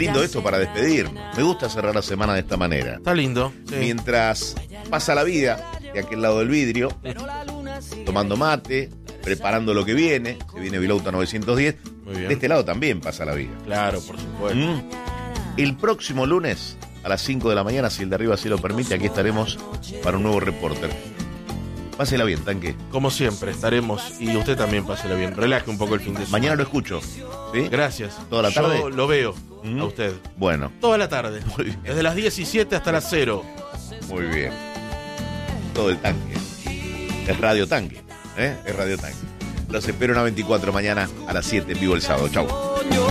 lindo esto para despedirnos. Me gusta cerrar la semana de esta manera. Está lindo. Sí. Mientras pasa la vida de aquel lado del vidrio, tomando mate, preparando lo que viene. Se viene Vilauta 910. Muy bien. De este lado también pasa la vida. Claro, por supuesto. El próximo lunes a las 5 de la mañana, si el de arriba así lo permite, aquí estaremos para un nuevo Reporter. Pásela bien, Tanque. Como siempre, estaremos. Y usted también pásela bien. Relaje un poco el fin de semana. Mañana lo escucho. ¿Sí? Gracias. ¿Toda la tarde? Yo lo veo a usted. Bueno. Toda la tarde. Muy bien. Desde las 17 hasta las 0. Muy bien. Todo el Tanque. Es Radio Tanque. Es Radio Tanque. Los espero en la 24 mañana a las 7 en vivo el sábado. Chau.